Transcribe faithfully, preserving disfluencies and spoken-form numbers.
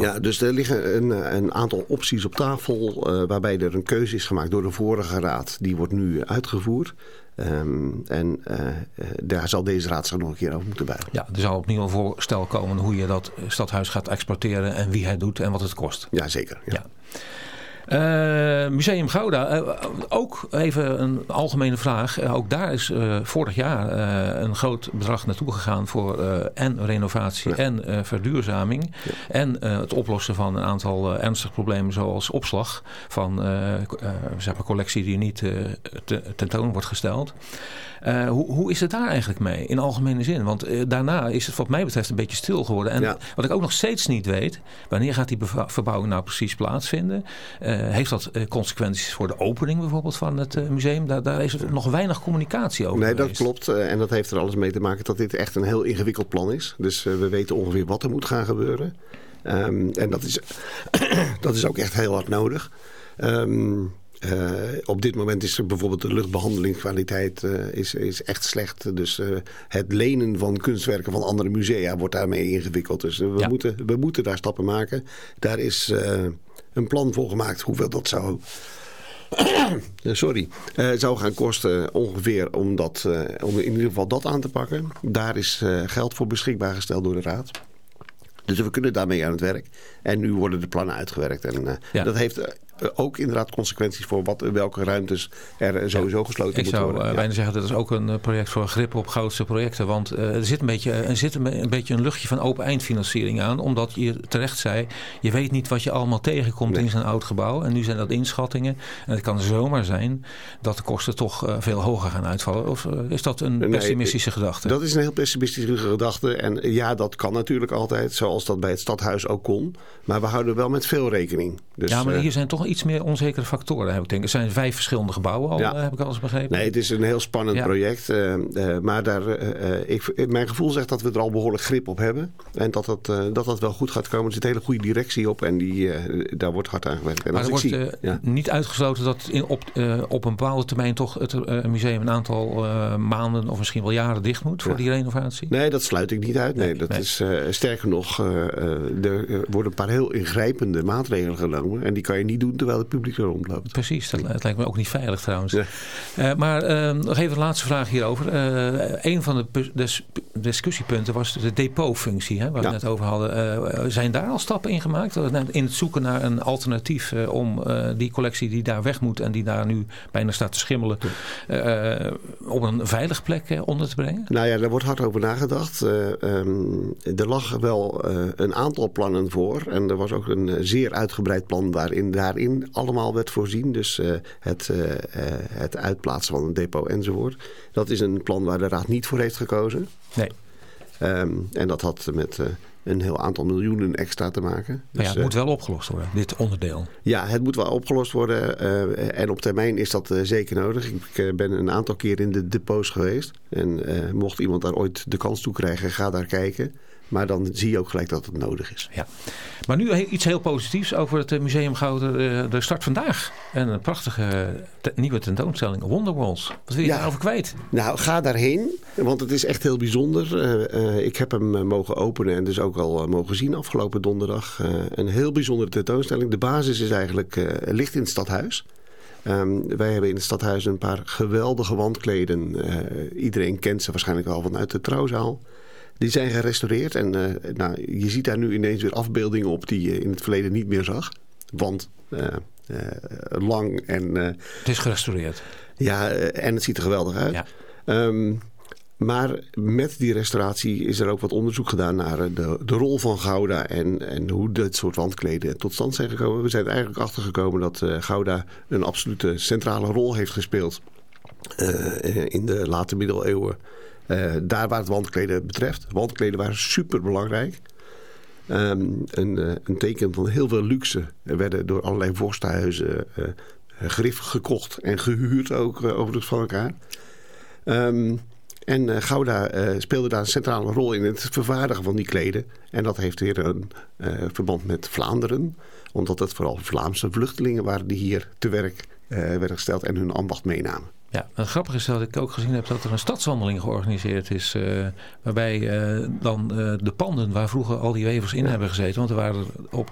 Ja, dus er liggen een, een aantal opties op tafel uh, waarbij er een keuze is gemaakt door de vorige raad. Die wordt nu uitgevoerd. Um, en uh, uh, daar zal deze raad zich nog een keer over moeten buigen. Ja, er zal opnieuw een voorstel komen hoe je dat stadhuis gaat exploiteren en wie het doet en wat het kost. Ja, zeker. Ja. Ja. Uh, Museum Gouda, uh, ook even een algemene vraag. Uh, ook daar is uh, vorig jaar uh, een groot bedrag naartoe gegaan voor uh, en renovatie ja. en uh, verduurzaming. Ja. En uh, het oplossen van een aantal uh, ernstige problemen zoals opslag van uh, uh, zeg maar collectie die niet uh, te, tentoon wordt gesteld. Uh, hoe, hoe is het daar eigenlijk mee in algemene zin? Want uh, daarna is het wat mij betreft een beetje stil geworden. En ja. wat ik ook nog steeds niet weet, wanneer gaat die beva- verbouwing nou precies plaatsvinden? Uh, heeft dat uh, consequenties voor de opening bijvoorbeeld van het uh, museum? Daar, daar is er nog weinig communicatie over Nee, geweest. dat klopt. Uh, en dat heeft er alles mee te maken dat dit echt een heel ingewikkeld plan is. Dus uh, we weten ongeveer wat er moet gaan gebeuren. Um, en dat is, dat is ook echt heel hard nodig. Um, Uh, op dit moment is er bijvoorbeeld de luchtbehandelingskwaliteit uh, is, is echt slecht. Dus uh, het lenen van kunstwerken van andere musea wordt daarmee ingewikkeld. Dus uh, we, ja. moeten, we moeten daar stappen maken. Daar is uh, een plan voor gemaakt hoeveel dat zou... Sorry, uh, zou gaan kosten ongeveer om, dat, uh, om in ieder geval dat aan te pakken. Daar is uh, geld voor beschikbaar gesteld door de raad. Dus we kunnen daarmee aan het werk. En nu worden de plannen uitgewerkt. En uh, ja. dat heeft uh, ook inderdaad consequenties voor wat, welke ruimtes er sowieso ja. gesloten Ik moeten worden. Ik zou uh, ja. bijna zeggen dat is ook een project voor grip op Goudse projecten. Want uh, er zit, een beetje, er zit een, een beetje een luchtje van open eindfinanciering aan. Omdat je terecht zei, je weet niet wat je allemaal tegenkomt nee. in zo'n oud gebouw. En nu zijn dat inschattingen. En het kan zomaar zijn dat de kosten toch uh, veel hoger gaan uitvallen. Of uh, is dat een pessimistische nee, gedachte? Dat is een heel pessimistische gedachte. En ja, dat kan natuurlijk altijd. Zoals dat bij het stadhuis ook kon. Maar we houden wel met veel rekening. Dus, ja, maar uh, hier zijn toch iets meer onzekere factoren. Heb ik denk. Er zijn vijf verschillende gebouwen al, ja. heb ik al eens begrepen. Nee, het is een heel spannend ja. project. Uh, uh, maar daar, uh, ik, mijn gevoel zegt dat we er al behoorlijk grip op hebben. En dat dat, uh, dat, dat wel goed gaat komen. Er zit een hele goede directie op. En die, uh, daar wordt hard aan gewerkt. En maar er wordt zie, uh, ja. niet uitgesloten dat in, op, uh, op een bepaalde termijn toch het uh, museum een aantal uh, maanden of misschien wel jaren dicht moet voor ja. die renovatie? Nee, dat sluit ik niet uit. Nee, nee dat nee. is uh, sterker nog, uh, uh, er worden een paar heel ingrijpende maatregelen genomen. En die kan je niet doen terwijl het publiek er rondloopt. Precies, dat, het lijkt me ook niet veilig trouwens. Ja. Uh, maar uh, nog even de laatste vraag hierover. Uh, een van de des, discussiepunten was de depotfunctie, hè, waar ja. we het net over hadden. Uh, zijn daar al stappen in gemaakt? In het zoeken naar een alternatief uh, om uh, die collectie die daar weg moet en die daar nu bijna staat te schimmelen, uh, op een veilige plek uh, onder te brengen? Nou ja, daar wordt hard over nagedacht. Uh, um, er lag wel uh, een aantal plannen voor. En er was ook een uh, zeer uitgebreid plan waarin daarin allemaal werd voorzien. Dus uh, het, uh, uh, het uitplaatsen van een depot enzovoort. Dat is een plan waar de raad niet voor heeft gekozen. Nee. Um, en dat had met uh, een heel aantal miljoenen extra te maken. Dus, ja, het uh, moet wel opgelost worden, dit onderdeel. Ja, het moet wel opgelost worden. Uh, en op termijn is dat uh, zeker nodig. Ik uh, ben een aantal keer in de depots geweest. En uh, mocht iemand daar ooit de kans toe krijgen, ga daar kijken. Maar dan zie je ook gelijk dat het nodig is. Ja. Maar nu iets heel positiefs over het Museum Gouda. Er start vandaag een prachtige te- nieuwe tentoonstelling, Wonderwalls. Wat wil je ja. daarover kwijt? Nou, ga daarheen, want het is echt heel bijzonder. Uh, uh, ik heb hem uh, mogen openen en dus ook al uh, mogen zien afgelopen donderdag. Uh, een heel bijzondere tentoonstelling. De basis is eigenlijk uh, ligt in het stadhuis. Um, wij hebben in het stadhuis een paar geweldige wandkleden. Uh, iedereen kent ze waarschijnlijk al vanuit de trouwzaal. Die zijn gerestaureerd en uh, nou, je ziet daar nu ineens weer afbeeldingen op die je in het verleden niet meer zag. Want uh, uh, lang en... Uh, het is gerestaureerd. Ja, uh, en het ziet er geweldig uit. Ja. Um, maar met die restauratie is er ook wat onderzoek gedaan naar de, de rol van Gouda en, en hoe dit soort wandkleden tot stand zijn gekomen. We zijn er eigenlijk achtergekomen dat uh, Gouda een absolute centrale rol heeft gespeeld uh, in de late middeleeuwen. Uh, daar waar het wandkleden betreft. Wandkleden waren super belangrijk. Um, een, uh, een teken van heel veel luxe. Er werden door allerlei vorstenhuizen uh, grif gekocht en gehuurd ook uh, overigens van elkaar. Um, en uh, Gouda uh, speelde daar een centrale rol in het vervaardigen van die kleden. En dat heeft weer een uh, verband met Vlaanderen. Omdat het vooral Vlaamse vluchtelingen waren die hier te werk uh, werden gesteld en hun ambacht meenamen. Ja, het grappige is dat ik ook gezien heb dat er een stadswandeling georganiseerd is. Uh, waarbij uh, dan uh, de panden waar vroeger al die wevers in ja. hebben gezeten. Want er waren op